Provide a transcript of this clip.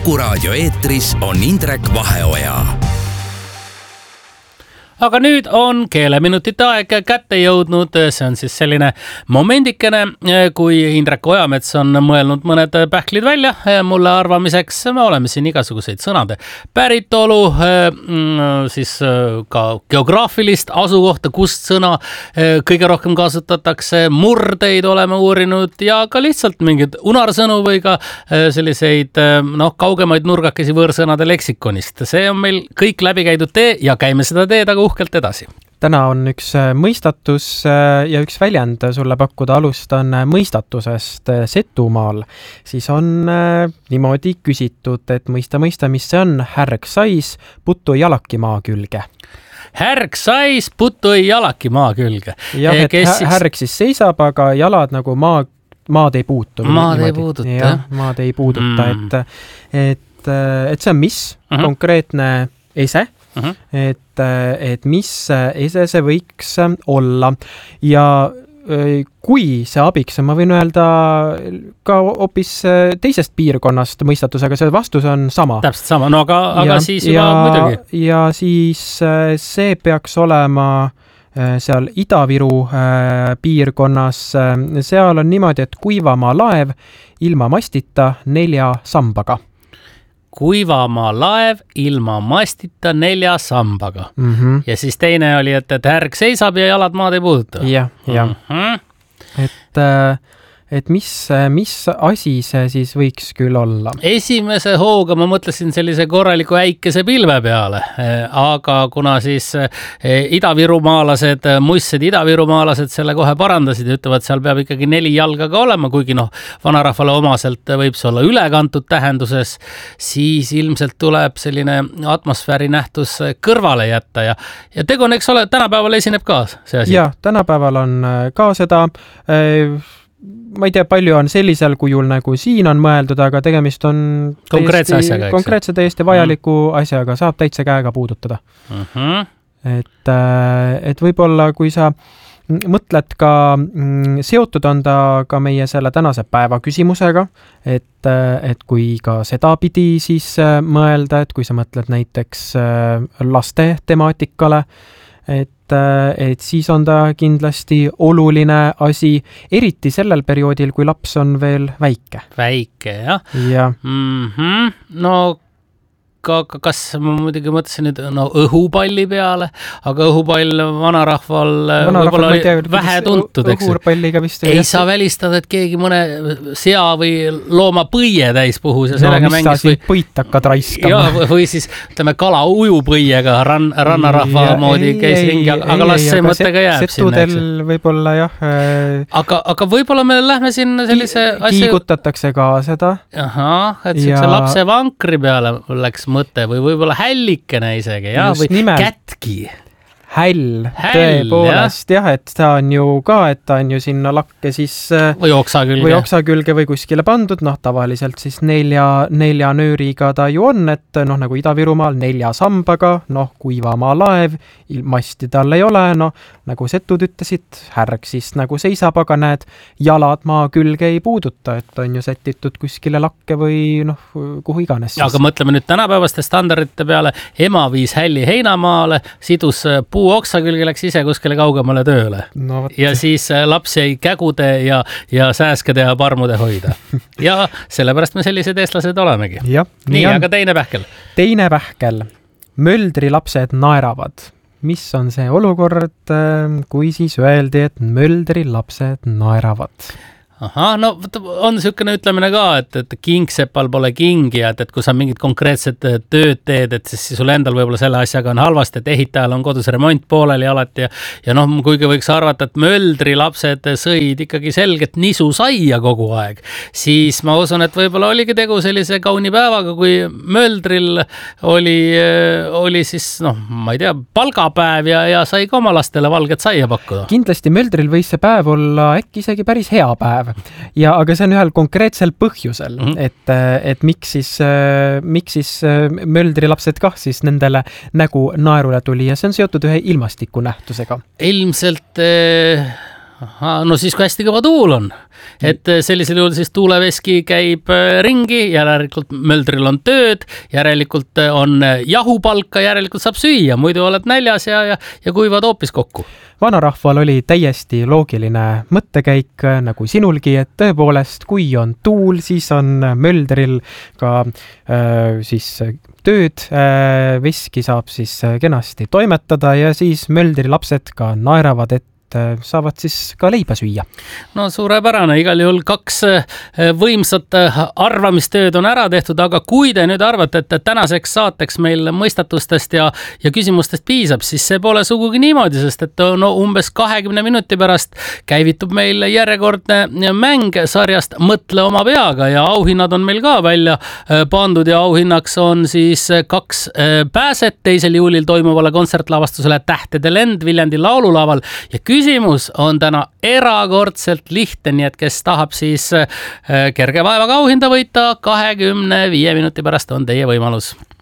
Kuku raadio eetris on Indrek Vaheoja. Aga nüüd on keeleminutite aeg kätte jõudnud. See on siis selline momendikene, kui Indrek Ojamets on mõelnud mõned pähklid välja mulle arvamiseks. Me oleme siin igasuguseid sõnade päritolu, siis ka geograafilist asukohta, kust sõna kõige rohkem kasutatakse, murdeid oleme uurinud ja ka lihtsalt mingeid unarsõnu või ka selliseid kaugemaid nurgakesi võõrsõnade leksikonist. See on meil kõik läbi käidud tee ja käime seda teed aga uhkelt edasi. Täna on üks mõistatus ja üks väljend sulle pakkuda. Alustan mõistatusest Setumaal. Siis on niimoodi küsitud, et mõista, mis see on. Härg sais, puttu jalaki maa külge. Härg sais, puttu jalaki maa külge. Jah, et härg siis seisab, aga jalad nagu maad ei puutu. Maad ei puuduta. Jah, maad ei puuduta. Et see on mis? Konkreetne ese. Et mis ese see võiks olla ja kui see abiks, ma võin öelda ka hoopis teisest piirkonnast mõistatusega, see vastus on sama. Täpselt sama, no aga siis juba muidugi. Ja siis see peaks olema seal Ida-Viru piirkonnas, seal on niimoodi, et Kuivamaa laev ilma mastita 4 sambaga. Kuivamaa laev ilma mastita 4 sambaga. Ja siis teine oli, et härg seisab ja jalad maad ei puuduta. Jah. Et mis asi see siis võiks küll olla? Esimese hooga ma mõtlesin sellise korraliku äikese pilve peale, aga kuna siis idavirumaalased, muistsed idavirumaalased selle kohe parandasid ja ütlevad, seal peab ikkagi 4 jalga ka olema, kuigi vanarahvale omaselt võib see olla ülekantud tähenduses, siis ilmselt tuleb selline atmosfääri nähtus kõrvale jätta ja tegu on, eks ole, tänapäeval esineb ka see asi. Ja, tänapäeval on ka seda ma ei tea, palju on sellisel kujul nagu siin on mõeldud, aga tegemist on konkreetse täiesti vajaliku asjaga, saab täitsa käega puudutada. Et võib-olla, kui sa mõtled ka, seotud on ta ka meie selle tänase päeva küsimusega, et kui ka seda pidi siis mõelda, et kui sa mõtled näiteks laste temaatikale, et siis on ta kindlasti oluline asi, eriti sellel perioodil, kui laps on veel väike. Väike, jah? Ja. No kas ma muidugi mõtlesin nüüd õhupalli peale, aga õhupall vanarahval võib-olla oli vähe tuntud, eks? Õhupalliga vist ei saa välistada, et keegi mõne sea või looma põie täis puhus ja sellega mängis. Mis sa siin põit hakkad raiskama? Või siis, ütleme, kala ujupõiega rannarahva moodi käis ringi, aga las see mõttega jääb sinna. Setudel võib-olla, jah. Aga võib-olla me lähme siin sellise kiigutatakse ka seda. Et see lapse vankri peale läks mõte või võib-olla hällikene isegi, ja? Või nimelt, kätki. Häll, tõepoolest, jah, et ta on ju ka, et ta on ju sinna lakke siis või oksa külge või kuskile pandud, tavaliselt siis 4 nööriga ta ju on, et nagu Ida-Virumaal 4 sambaga, Kuivamaa laev, masti tal ei ole, nagu setud ütlesid, härg siis nagu seisab, aga näed, jalad maa külge ei puuduta, et on ju sätitud kuskile lakke või kuhu iganes siis. Aga mõtleme nüüd tänapäevaste standardite peale, ema viis hälli heinamaale, sidus puu oksa külge, läks ise kuskile kaugemale tööle. Ja siis laps jäi kägude ja sääskede ja parmude hoida. Ja sellepärast me sellised eestlased olemegi. Nii, aga teine pähkel. Teine pähkel. Möldri lapsed naeravad. Mis on see olukord, kui siis öeldi, et möldri lapsed naeravad? On niisugune ütlemine ka, et kingsepal pole kingi, et kui sa mingid konkreetsed tööd teed, et siis sul endal võib-olla selle asjaga on halvasti, et ehitajal on kodus remont pooleli alati ja kuigi võiks arvata, et möldri lapsed sõid ikkagi selget nisu saia kogu aeg, siis ma usun, et võib-olla oligi tegu sellise kauni päevaga, kui möldril oli siis, ma ei tea, palgapäev ja sai ka oma lastele valget saia pakkuda. Kindlasti möldril võis see päev olla äkki isegi päris hea päev. Aga see on ühel konkreetsel põhjusel, et miks siis möldri lapsed kah siis nendele nägu naerule tuli ja see on seotud ühe ilmastiku nähtusega. Ilmselt No siis, kui hästi kõva tuul on. Et sellisel juhul siis tuuleveski käib ringi, järelikult möldril on tööd, järelikult on jahupalka, järelikult saab süüa, muidu oled näljas ja kuivad hoopis kokku. Vanarahval oli täiesti loogiline mõttekäik nagu sinulgi, et tõepoolest, kui on tuul, siis on möldril ka siis tööd, veski saab siis kenasti toimetada ja siis möldri lapsed ka naeravad, et saavad siis ka leiba süüa. No suurepärane, igal juhul 2 võimsat arvamistööd on ära tehtud, aga kui te nüüd arvate, et tänaseks saateks meil mõistatustest ja küsimustest piisab, siis see pole sugugi niimoodi, sest et umbes 20 minuti pärast käivitub meil järjekordne mäng sarjast Mõtle oma peaga ja auhinnad on meil ka välja pandud ja auhinnaks on siis 2 pääset 2. juulil toimuvale kontsertlavastusele Tähtede lend Viljandi laululaval ja küsimus on täna erakordselt lihtne, nii et kes tahab siis kerge vaevaga auhinda võita, 25 minuti pärast on teie võimalus.